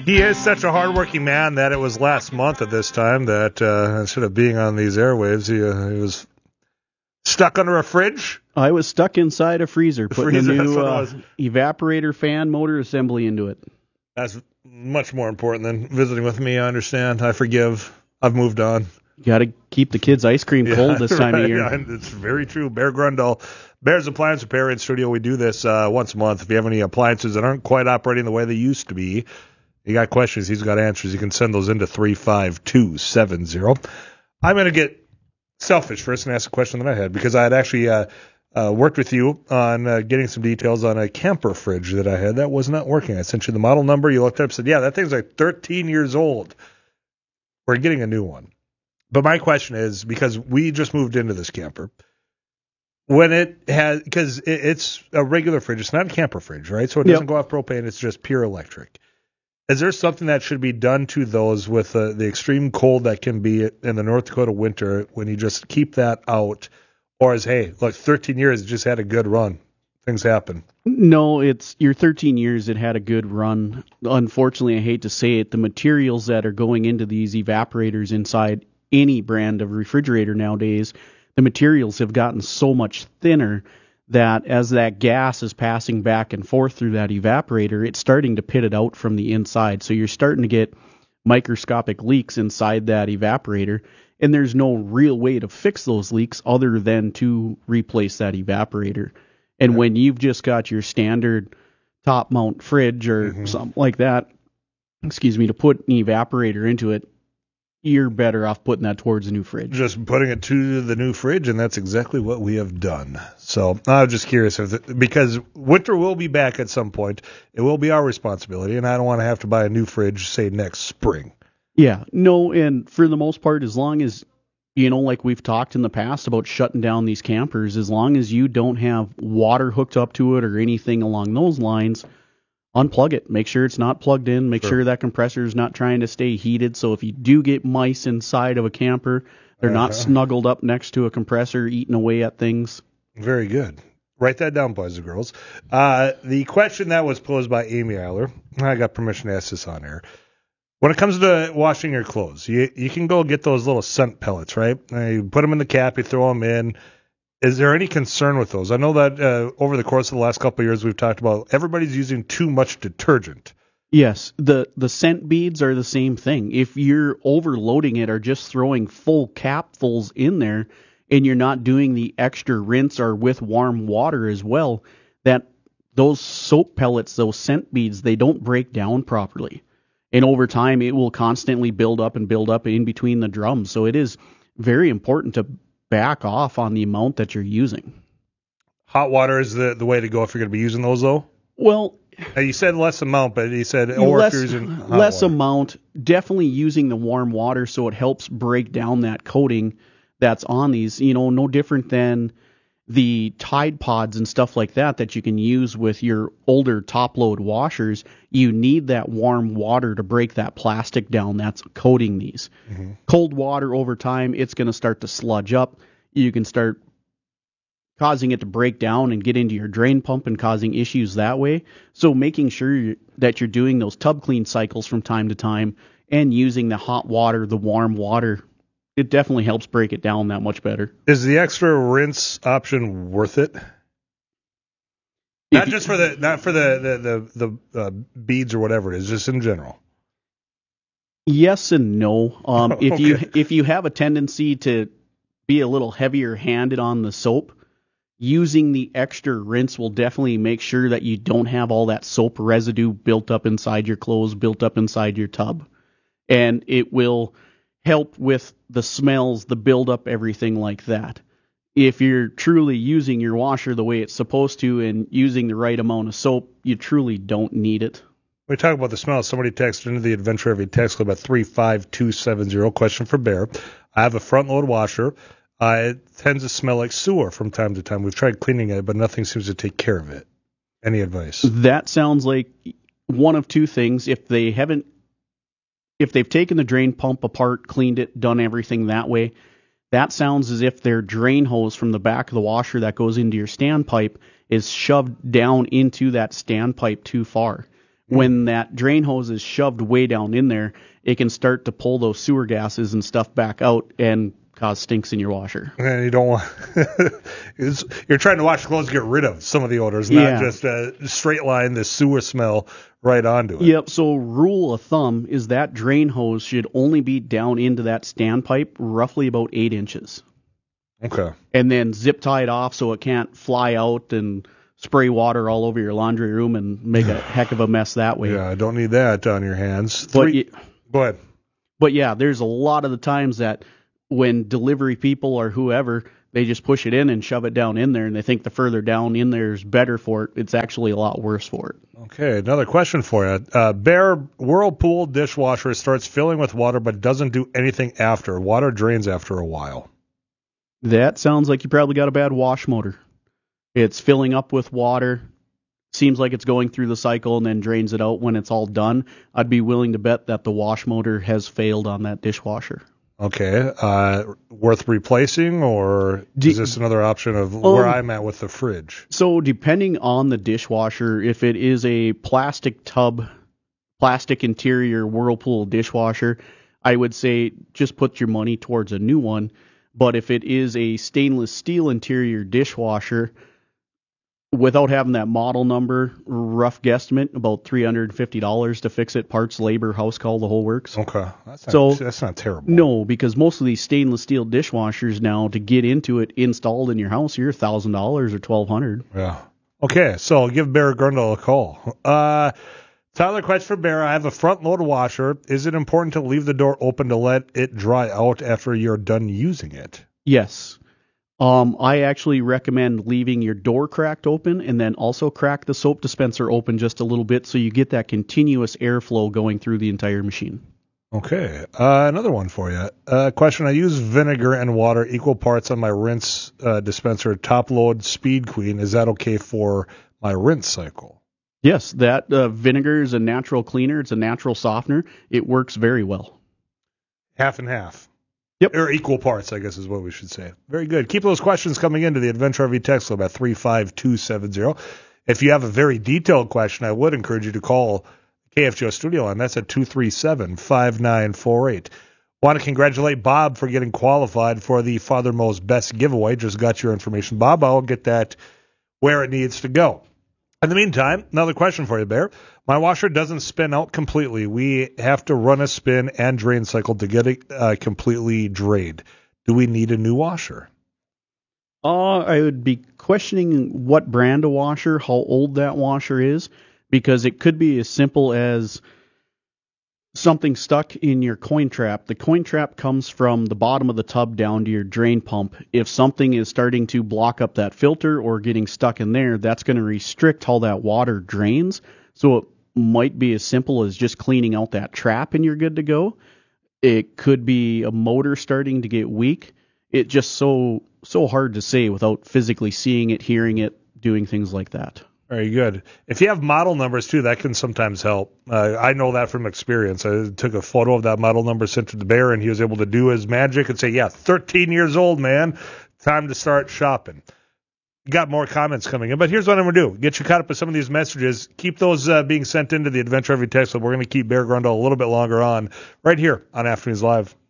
He is such a hardworking man that it was last month at this time that instead of being on these airwaves, he was stuck under a fridge. I was stuck inside a freezer, putting a new evaporator fan motor assembly into it. That's much more important than visiting with me. I understand. I forgive. I've moved on. You got to keep the kids' ice cream cold this time of year. Yeah, it's very true. Bear Grundle, Bear's Appliance Repair in Studio. We do this once a month. If you have any appliances that aren't quite operating the way they used to be, you got questions, he's got answers. You can send those into 35270. I'm going to get selfish first and ask a question that I had, because I had actually worked with you on getting some details on a camper fridge that I had that was not working. I sent you the model number. You looked up and said, yeah, that thing's like 13 years old. We're getting a new one. But my question is, because we just moved into this camper, when it has, because it's a regular fridge, it's not a camper fridge, right? So it doesn't go off propane, it's just pure electric. Is there something that should be done to those with the extreme cold that can be in the North Dakota winter when you just keep that out? Or is, hey, look, 13 years, it just had a good run. Things happen. No, it's your 13 years, it had a good run. Unfortunately, I hate to say it, the materials that are going into these evaporators inside any brand of refrigerator nowadays, the materials have gotten so much thinner that as that gas is passing back and forth through that evaporator, it's starting to pit it out from the inside. So you're starting to get microscopic leaks inside that evaporator, and there's no real way to fix those leaks other than to replace that evaporator. And when you've just got your standard top mount fridge or something like that, to put an evaporator into it, you're better off putting that towards a new fridge. Just putting it to the new fridge, and that's exactly what we have done. So I was just curious, because winter will be back at some point. It will be our responsibility, and I don't want to have to buy a new fridge, say, next spring. Yeah, no, and for the most part, as long as, like we've talked in the past about shutting down these campers, as long as you don't have water hooked up to it or anything along those lines, unplug it. Make sure it's not plugged in. Make sure that compressor is not trying to stay heated. So if you do get mice inside of a camper, they're not snuggled up next to a compressor eating away at things. Very good. Write that down, boys and girls. The question that was posed by Amy Eiler, I got permission to ask this on air. When it comes to washing your clothes, you can go get those little scent pellets, right? You put them in the cap, you throw them in. Is there any concern with those? I know that over the course of the last couple of years, we've talked about everybody's using too much detergent. Yes, the scent beads are the same thing. If you're overloading it or just throwing full capfuls in there and you're not doing the extra rinse or with warm water as well, that those soap pellets, those scent beads, they don't break down properly. And over time, it will constantly build up in between the drums. So it is very important to back off on the amount that you're using. Hot water is the way to go if you're going to be using those, though? Well, you said less amount, but you said, if you're using less amount, definitely using the warm water so it helps break down that coating that's on these. No different than the Tide Pods and stuff like that you can use with your older top-load washers. You need that warm water to break that plastic down that's coating these. Cold water over time, it's going to start to sludge up. You can start causing it to break down and get into your drain pump and causing issues that way. So making sure that you're doing those tub clean cycles from time to time and using the hot water, the warm water, it definitely helps break it down that much better. Is the extra rinse option worth it? Not for the beads or whatever it is, just in general. Yes and no. If you have a tendency to be a little heavier handed on the soap, using the extra rinse will definitely make sure that you don't have all that soap residue built up inside your clothes, built up inside your tub. And it will help with the smells, the buildup, everything like that. If you're truly using your washer the way it's supposed to and using the right amount of soap, you truly don't need it. We talk about the smell. Somebody texted into the Adventure Every text club at 35270. Question for Bear. I have a front load washer. It tends to smell like sewer from time to time. We've tried cleaning it, but nothing seems to take care of it. Any advice? That sounds like one of two things. If they've taken the drain pump apart, cleaned it, done everything that way, that sounds as if their drain hose from the back of the washer that goes into your standpipe is shoved down into that standpipe too far. When that drain hose is shoved way down in there, it can start to pull those sewer gases and stuff back out and cause stinks in your washer. And you don't want you're trying to wash clothes to get rid of some of the odors, not just straight line the sewer smell right onto it. Yep, so rule of thumb is that drain hose should only be down into that standpipe roughly about 8 inches. Okay. And then zip tie it off so it can't fly out and spray water all over your laundry room and make a heck of a mess that way. Yeah, I don't need that on your hands. Go ahead. But yeah, there's a lot of the times that when delivery people or whoever, they just push it in and shove it down in there, and they think the further down in there is better for it. It's actually a lot worse for it. Okay, another question for you. Bear Whirlpool dishwasher starts filling with water but doesn't do anything after. Water drains after a while. That sounds like you probably got a bad wash motor. It's filling up with water, seems like it's going through the cycle and then drains it out when it's all done. I'd be willing to bet that the wash motor has failed on that dishwasher. Okay, worth replacing, or is this another option of where I'm at with the fridge? So depending on the dishwasher, if it is a plastic tub, plastic interior Whirlpool dishwasher, I would say just put your money towards a new one. But if it is a stainless steel interior dishwasher, without having that model number, rough guesstimate, about $350 to fix it, parts, labor, house call, the whole works. Okay. That's not terrible. No, because most of these stainless steel dishwashers now, to get into it installed in your house, you're $1,000 or $1,200. Yeah. Okay, so give Bear Grundle a call. Tyler, question for Bear. I have a front load washer. Is it important to leave the door open to let it dry out after you're done using it? Yes. I actually recommend leaving your door cracked open and then also crack the soap dispenser open just a little bit so you get that continuous airflow going through the entire machine. Okay. Another one for you. Question. I use vinegar and water equal parts on my rinse dispenser, top load Speed Queen. Is that okay for my rinse cycle? Yes, that vinegar is a natural cleaner. It's a natural softener. It works very well. Half and half. Yep. Or equal parts, I guess is what we should say. Very good. Keep those questions coming into the Adventure RV text line at 35270. If you have a very detailed question, I would encourage you to call KFGO studio line. That's at 237-5948. Want to congratulate Bob for getting qualified for the Father Mo's Best giveaway. Just got your information, Bob. I'll get that where it needs to go. In the meantime, another question for you, Bear. My washer doesn't spin out completely. We have to run a spin and drain cycle to get it completely drained. Do we need a new washer? I would be questioning what brand of washer, how old that washer is, because it could be as simple as something stuck in your coin trap. The coin trap comes from the bottom of the tub down to your drain pump. If something is starting to block up that filter or getting stuck in there, that's going to restrict how that water drains. So it might be as simple as just cleaning out that trap and you're good to go. It could be a motor starting to get weak. It's just so hard to say without physically seeing it, hearing it, doing things like that. Very good. If you have model numbers, too, that can sometimes help. I know that from experience. I took a photo of that model number, sent to the Bear, and he was able to do his magic and say, yeah, 13 years old, man. Time to start shopping. Got more comments coming in, but here's what I'm going to do. Get you caught up with some of these messages. Keep those being sent into the Adventure RV text. So we're going to keep Bear Grundle a little bit longer on right here on Afternoons Live.